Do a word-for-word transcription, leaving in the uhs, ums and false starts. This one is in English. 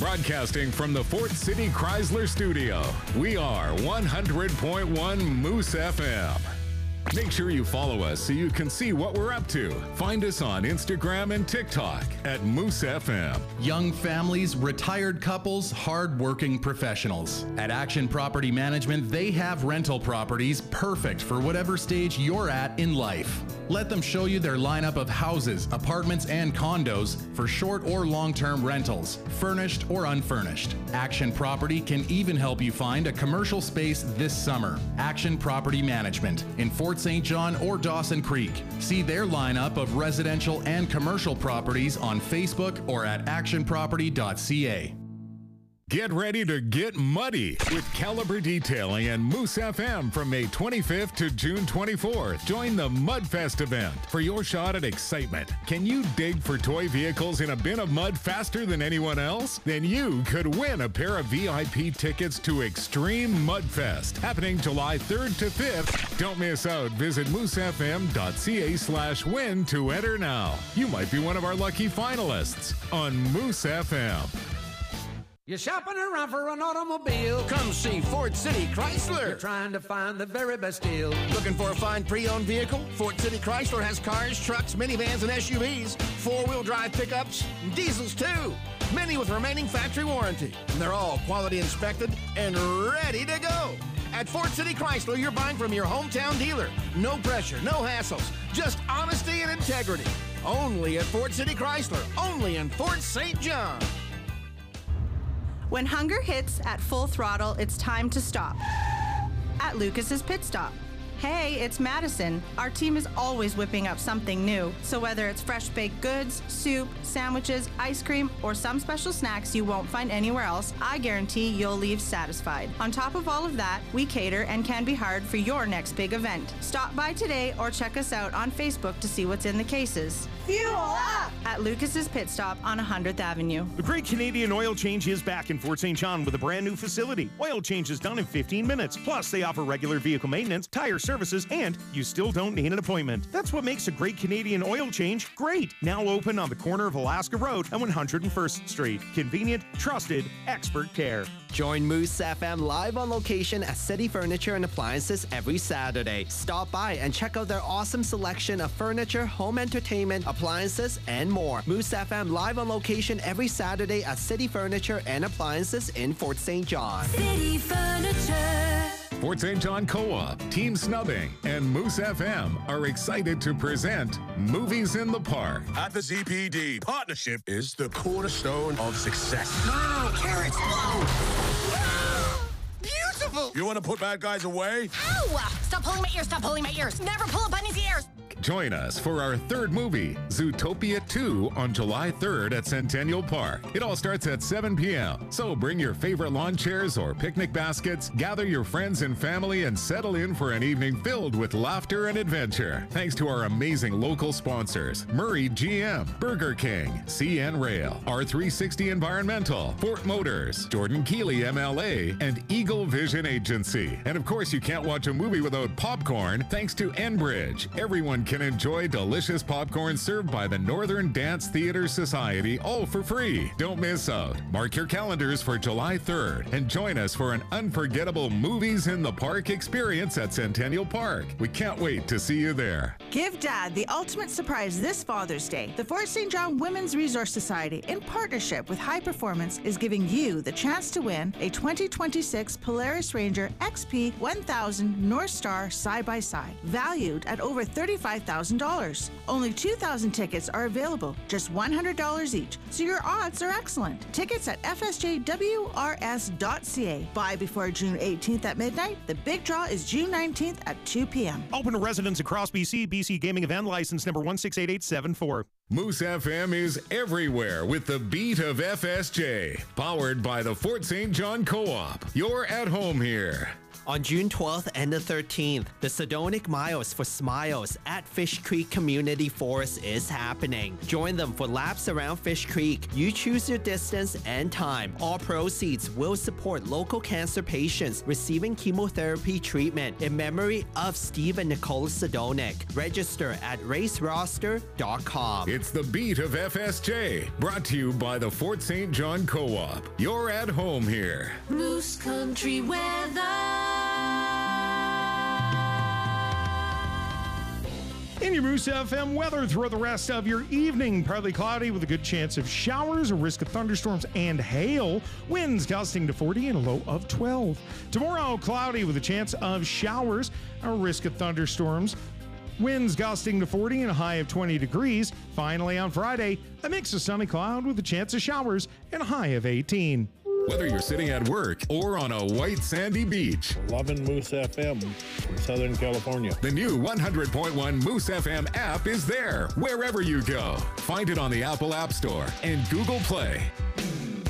Broadcasting from the Fort City Chrysler Studio, we are one hundred point one Moose F M. Make sure you follow us so you can see what we're up to. Find us on Instagram and TikTok at Moose F M. Young families, retired couples, hard-working professionals. At Action Property Management, they have rental properties perfect for whatever stage you're at in life. Let them show you their lineup of houses, apartments, and condos for short or long-term rentals, furnished or unfurnished. Action Property can even help you find a commercial space this summer. Action Property Management in Fort Saint John or Dawson Creek. See their lineup of residential and commercial properties on Facebook or at action property dot c a. Get ready to get muddy with Caliber Detailing and Moose F M from May twenty-fifth to June twenty-fourth. Join the Mudfest event for your shot at excitement. Can you dig for toy vehicles in a bin of mud faster than anyone else? Then you could win a pair of V I P tickets to Extreme Mudfest, happening July third to fifth. Don't miss out. Visit moose f m dot c a slash win to enter now. You might be one of our lucky finalists on Moose F M. You're shopping around for an automobile. Come see Fort City Chrysler. You're trying to find the very best deal. Looking for a fine pre-owned vehicle? Fort City Chrysler has cars, trucks, minivans, and S U Vs, four-wheel drive pickups, and diesels too. Many with remaining factory warranty. And they're all quality inspected and ready to go. At Fort City Chrysler, you're buying from your hometown dealer. No pressure, no hassles, just honesty and integrity. Only at Fort City Chrysler. Only in Fort Saint John. When hunger hits at full throttle, it's time to stop. At Lucas's Pit Stop. Hey, it's Madison. Our team is always whipping up something new. So whether it's fresh baked goods, soup, sandwiches, ice cream, or some special snacks you won't find anywhere else, I guarantee you'll leave satisfied. On top of all of that, we cater and can be hard for your next big event. Stop by today or check us out on Facebook to see what's in the cases. Fuel up! At Lucas's Pit Stop on one hundredth Avenue. The Great Canadian Oil Change is back in Fort Saint John with a brand new facility. Oil change is done in fifteen minutes. Plus, they offer regular vehicle maintenance, tire services, and you still don't need an appointment. That's what makes a Great Canadian Oil Change great. Now open on the corner of Alaska Road and one hundred first Street. Convenient, trusted, expert care. Join Moose F M live on location at City Furniture and Appliances every Saturday. Stop by and check out their awesome selection of furniture, home entertainment, appliances, and more. Moose F M live on location every Saturday at City Furniture and Appliances in Fort Saint John. City Furniture. Fort Saint John Co-op, Team Snubbing, and Moose F M are excited to present Movies in the Park. At the Z P D, partnership is the cornerstone of success. No, no, no, carrots! Whoa! Beautiful! You want to put bad guys away? Ow! Stop pulling my ears, stop pulling my ears. Never pull a bunny's ears. Join us for our third movie, Zootopia two, on July third at Centennial Park. It all starts at seven p.m., so bring your favorite lawn chairs or picnic baskets, gather your friends and family, and settle in for an evening filled with laughter and adventure. Thanks to our amazing local sponsors, Murray G M, Burger King, C N Rail, R three sixty Environmental, Fort Motors, Jordan Keeley M L A, and Eagle Vision Agency. And of course, you can't watch a movie without popcorn, thanks to Enbridge. Everyone can enjoy delicious popcorn served by the Northern Dance Theater Society, all for free. Don't miss out. Mark your calendars for July third and join us for an unforgettable Movies in the Park experience at Centennial Park. We can't wait to see you there. Give Dad the ultimate surprise this Father's Day. The Fort Saint John Women's Resource Society, in partnership with High Performance, is giving you the chance to win a twenty twenty-six Polaris Ranger X P one thousand North Star side-by-side, valued at over thirty-five thousand dollars. Only two thousand tickets are available, just one hundred dollars each, so your odds are excellent. Tickets at f s j w r s dot c a. Buy before June eighteenth at midnight. The big draw is June nineteenth at two p.m. Open to residents across B C, B C Gaming Event License number one six eight eight seven four. Moose F M is everywhere with the beat of F S J, powered by the Fort Saint John Co-op. You're at home here. on June twelfth and the thirteenth. The Sedonic Miles for Smiles at Fish Creek Community Forest is happening. Join them for laps around Fish Creek. You choose your distance and time. All proceeds will support local cancer patients receiving chemotherapy treatment in memory of Steve and Nicole Sedonic. Register at race roster dot com. It's the beat of F S J, brought to you by the Fort Saint John Co-op. You're at home here. Moose Country weather. In your Moose F M weather throughout the rest of your evening, partly cloudy with a good chance of showers, a risk of thunderstorms and hail. Winds gusting to forty and a low of twelve. Tomorrow, cloudy with a chance of showers, a risk of thunderstorms. Winds gusting to forty and a high of twenty degrees. Finally, on Friday, a mix of sunny cloud with a chance of showers and a high of eighteen. Whether you're sitting at work or on a white sandy beach. Loving Moose F M from Southern California. The new one hundred point one Moose F M app is there wherever you go. Find it on the Apple App Store and Google Play.